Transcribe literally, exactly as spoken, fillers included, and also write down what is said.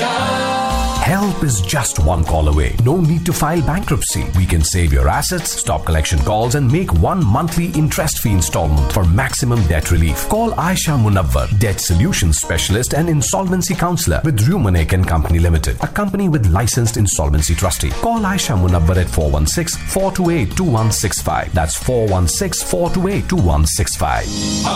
Help is just one call away. No need to file bankruptcy. We can save your assets, stop collection calls, and make one monthly interest-free installment for maximum debt relief. Call Aisha Munawwar, Debt Solutions Specialist and Insolvency Counselor with Rumanek and Company Limited, a company with licensed insolvency trustee. Call Aisha Munawwar at four one six, four two eight, two one six five. That's four one six, four two eight, two one six five.